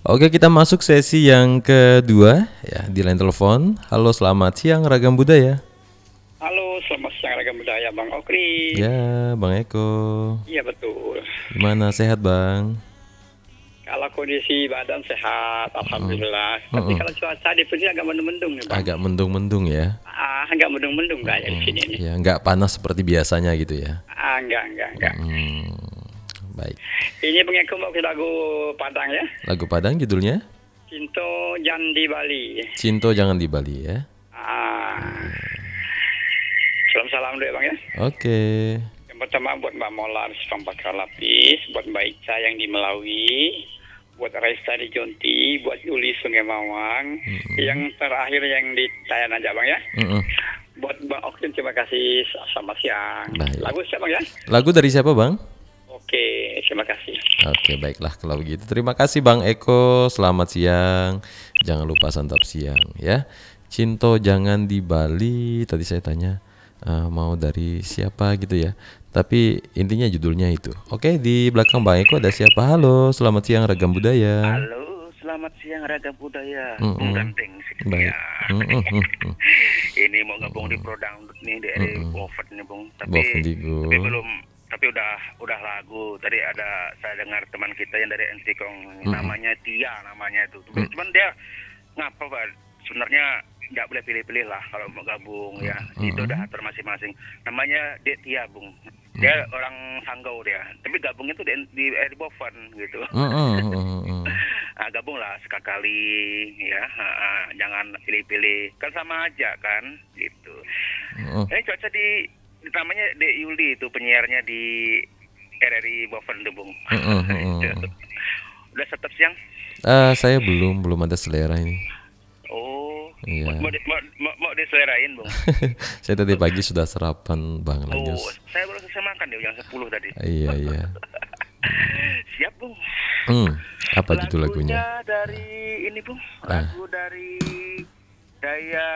Oke, kita masuk sesi yang kedua ya di line telepon. Halo, selamat siang Ragam Budaya. Halo, selamat siang Ragam Budaya Bang Okri. Ya, Bang Eko. Iya betul. Gimana, sehat Bang? Kalau kondisi badan sehat, alhamdulillah. Tapi kalau cuaca di sini agak mendung-mendung nih Bang. Agak mendung-mendung ya. Agak mendung-mendung kayak di sini nih. Ya, nggak panas seperti biasanya gitu ya. Enggak. Baik. Ini Bang Eko mau ke lagu Padang ya. Lagu Padang judulnya? Cinto Jan di Bali. Cinto Jangan di Bali ya. Salam dulu ya Bang ya. Oke. Yang pertama buat Mbak Molar Simpang Bakar Lapis, buat Mbak Ica yang di Melawi, buat Raisa di Jonti, buat Yuli Sungai Mawang, yang terakhir yang di Tayan aja Bang ya. Buat Bang Oksin terima kasih, selamat siang. Baik. Lagu siapa Bang ya? Lagu dari siapa Bang? Oke, terima kasih. Oke, baiklah kalau begitu. Terima kasih Bang Eko. Selamat siang. Jangan lupa santap siang ya. Cinto Jangan di Bali. Tadi saya tanya mau dari siapa gitu ya. Tapi intinya judulnya itu. Oke, di belakang Bang Eko ada siapa? Halo, selamat siang Ragam Budaya. Halo, selamat siang Ragam Budaya. Bung Ganteng Baik. Ini mau gabung di Prodang nih dari Bofet nih Bung. Tapi Bovendigo. belum. Tapi udah lagu. Tadi ada saya dengar teman kita yang dari Ensikong namanya Tia namanya itu. Cuman dia ngapa Pak? Sebenarnya nggak boleh pilih-pilih lah kalau mau gabung ya. Itu udah atur masing-masing. Namanya Dek Tia Bung. Dia orang Sanggau dia. Tapi gabungnya tuh di Boven gitu. Gabung lah sekali ya. Jangan pilih-pilih. Kan sama aja kan gitu. Cuaca di namanya Dek Yuli itu penyiarnya di RRI Boven tuh Bung. Udah tetap siang? Saya belum ada selera ini. Oh, iya. Mau diselerain Bung. Saya tadi pagi sudah sarapan Bang Lanyus. Oh, saya baru selesai makan deh jam 10 tadi. Iya. Siap Bung. Apa judul lagunya? Dari ini Bung, lagu dari Daya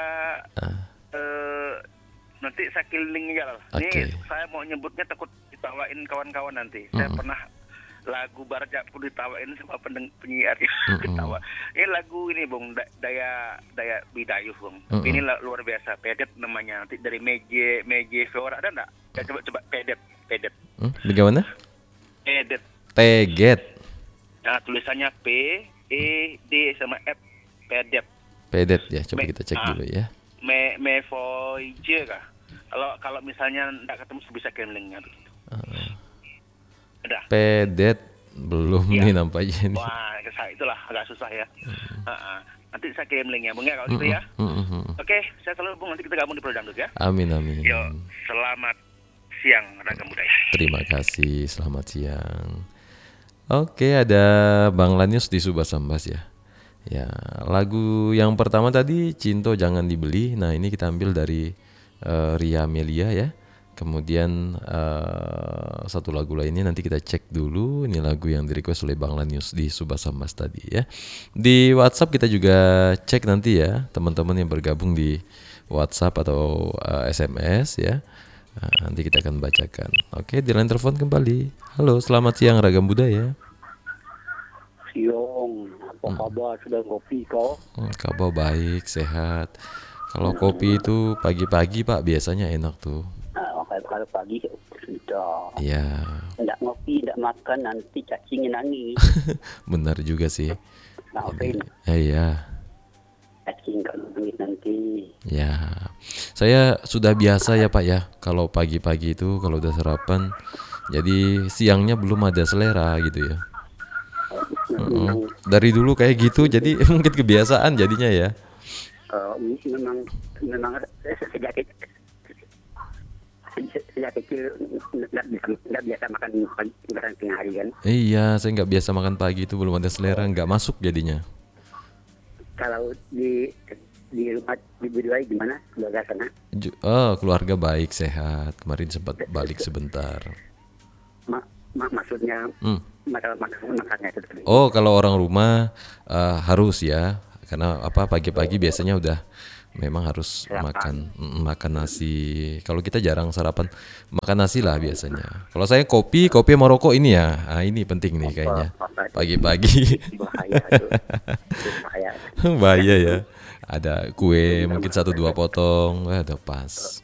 nanti sakiling jalan. Okay. Ini saya mau nyebutnya takut ditawain kawan-kawan nanti. Saya pernah lagu Barja pun ditawain sama penyiar ketawa. Ini lagu ini Bung Daya Bidayuh Bung. Ini luar biasa. Pedet namanya. Nanti dari Meje Flora ada enggak? Ya, coba pedet. Bagaimana? Pedet. Teget. Nah, tulisannya P E D sama F. Pedet ya. Coba kita cek dulu ya. Mevoije kah? Kalau misalnya enggak ketemu bisa linknya begitu. Ada. Pedet belum nih nampaknya ini. Wah, itulah agak susah ya. Nanti saya kirim linknya Bung ya kalau gitu ya. Oke, saya selalu Bung, nanti kita gabung di Prodang ya. Amin. Yo, selamat siang Ragam Budaya. Terima kasih, selamat siang. Oke, ada Bang Lanyus di Subasambas ya. Ya, lagu yang pertama tadi Cinto Jangan Dibeli. Nah, ini kita ambil dari Ria Melia ya. Kemudian satu lagu lainnya nanti kita cek dulu. Ini lagu yang di-request oleh Bang Lanyus di Subasambas tadi ya. Di WhatsApp kita juga cek nanti ya, teman-teman yang bergabung di WhatsApp atau SMS ya. Nanti kita akan bacakan. Oke, di line telepon kembali. Halo, selamat siang Ragam Budaya. Siang, apa kabar? Sudah kopi kau? Kabar baik, sehat. Kalau kopi itu pagi-pagi Pak biasanya enak tuh. Kalau pagi sudah. Iya. Tidak ngopi, tidak makan, nanti cacingnya nangis. Benar juga sih. Maafin. Iya. Cacing kalau nangis nanti. Ya, saya sudah biasa ya Pak ya. Kalau pagi-pagi itu kalau udah sarapan, jadi siangnya belum ada selera gitu ya. Dari dulu kayak gitu, jadi mungkin kebiasaan jadinya ya. Memang sejak kecil nggak biasa makan tengah hari kan. Iya, saya nggak biasa makan pagi itu, belum ada selera, nggak masuk jadinya. Kalau di rumah di berdua gimana keluarga sana? Keluarga baik, sehat. Kemarin sempat balik sebentar. Maksudnya makannya itu. Oh, kalau orang rumah harus ya, karena pagi-pagi biasanya memang harus Sarapan. makan nasi. Kalau kita jarang sarapan, makan nasi lah biasanya. Kalau saya kopi sama rokok ini ya, ini penting nih kayaknya. Apa itu Pagi-pagi bahaya tuh. Itu bahaya. bahaya ya. Ada kue mungkin 1-2 potong, udah pas.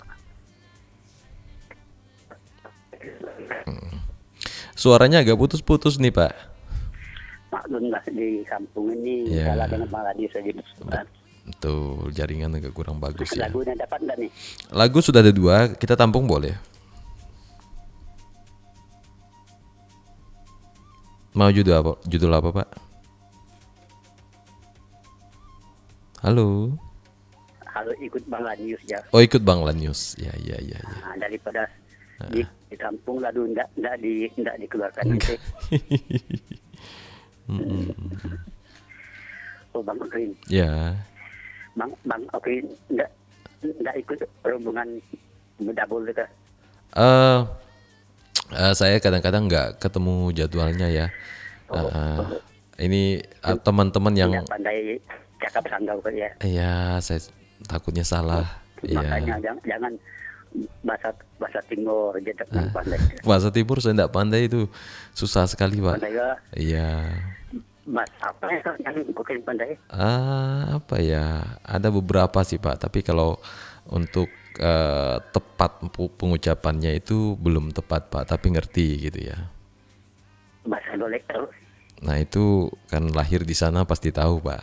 Suaranya agak putus-putus nih Pak. Maklum lah di kampung ini Ya. salah dengan malah dia saja. Betul, jaringan agak kurang bagus ya. Lagunya dapat nggak nih? Lagu sudah ada 2, kita tampung boleh. Mau judul apa Pak? Halo. Kalau ikut Bang Lanius ya. Oh ikut Bang Lanius. Ya. Nah, daripada ditampung lalu enggak dikeluarkan nanti. Oh Bang Okrin, Ya. Bang Okrin enggak ikut rombongan mendabul itu. Eh saya kadang-kadang nggak ketemu jadwalnya ya. Ini teman-teman yang Enggak pandai cakap sanggau kan ya. ya saya takutnya salah. Makanya Iya. jangan bahasa Timur aja jangan pandai. Bahasa Timur saya nggak pandai itu. Susah sekali, Pak. Pandai ya. Iya. Bahasa apa ya yang bukan pandai? Apa ya? Ada beberapa sih, Pak. Tapi kalau untuk tepat pengucapannya itu belum tepat, Pak. Tapi ngerti gitu ya. Bahasa Golek tahu. Nah itu kan lahir di sana pasti tahu, Pak.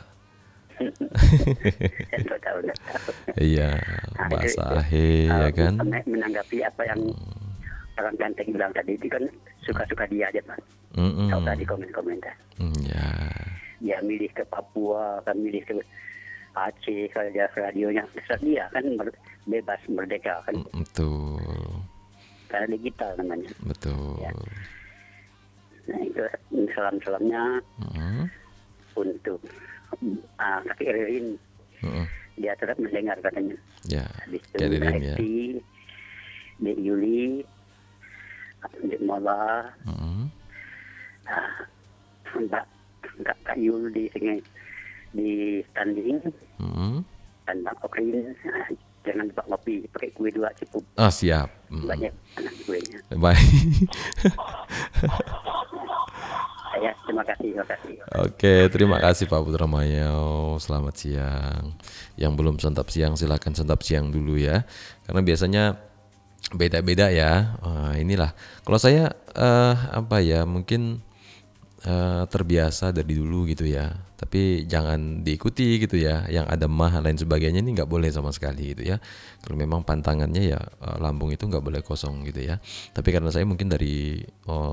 Enggak tahu. Iya, Nah, bahasa itu, Ahe ya kan. menanggapi apa yang orang ganteng bilang tadi itu kan suka-suka dia aja Pak. Mm-mm. Tahu tadi komen-komentar. Ya, Dia milih ke Papua, kan milih ke Aceh, kalau dia radionya terserah dia kan bebas merdeka kan. betul, Karena digital namanya. betul. Ya. Nah itu salam-salamnya Mm, untuk Kaki Ririn, mm, dia tetap mendengar katanya. Ya, Habis itu kayak Ririn Mbak ya. Esti, Dek Yuli, Dek Mola, Mm, Kak Yul di sini di standing, mm. dan Bang Okrin, jangan lupa kopi, pakai kue 2 cukup, Siap. banyak anak kuenya. Baik. Saya terima kasih. Oke, terima kasih Pak Putra Mayo. Selamat siang. Yang belum santap siang silakan santap siang dulu ya. Karena biasanya beda-beda ya. Inilah. Kalau saya mungkin terbiasa dari dulu gitu ya. Tapi jangan diikuti gitu ya. Yang ada mah lain sebagainya ini nggak boleh sama sekali gitu ya. Kalau memang pantangannya ya lambung itu nggak boleh kosong gitu ya. Tapi karena saya mungkin dari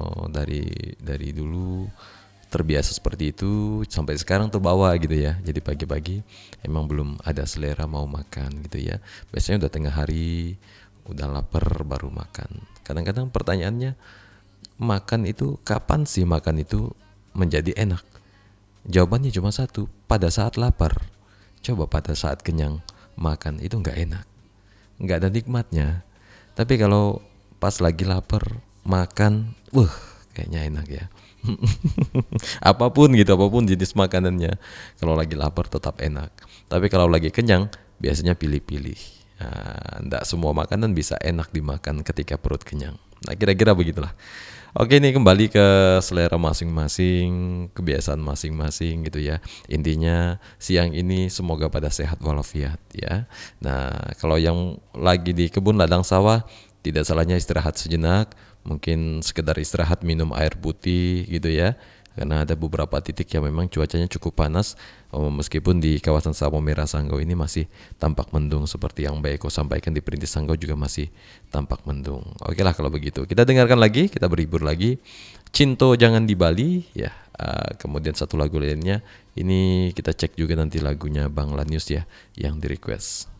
dulu terbiasa seperti itu sampai sekarang terbawa gitu ya. Jadi pagi-pagi emang belum ada selera mau makan gitu ya. Biasanya udah tengah hari, udah lapar baru makan. Kadang-kadang pertanyaannya, makan itu kapan sih makan itu menjadi enak? Jawabannya cuma satu, pada saat lapar. Coba pada saat kenyang makan itu nggak enak, nggak ada nikmatnya. Tapi kalau pas lagi lapar makan, kayaknya enak ya. apapun jenis makanannya, kalau lagi lapar tetap enak. Tapi kalau lagi kenyang biasanya pilih-pilih. Nggak semua makanan bisa enak dimakan ketika perut kenyang. Nah kira-kira begitulah. Oke, ini kembali ke selera masing-masing, kebiasaan masing-masing gitu ya. Intinya siang ini semoga pada sehat walafiat ya. Nah, kalau yang lagi di kebun ladang sawah, tidak salahnya istirahat sejenak, mungkin sekedar istirahat minum air putih gitu ya. Karena ada beberapa titik yang memang cuacanya cukup panas, meskipun di kawasan Sawah Merah Sanggau ini masih tampak mendung seperti yang Mbak Eko sampaikan, di Perintis Sanggau juga masih tampak mendung. Oke lah kalau begitu, kita dengarkan lagi, kita berhibur lagi. Cinto Jangan di Bali ya. Kemudian satu lagu lainnya, ini kita cek juga nanti lagunya Bang Lanius ya yang di request.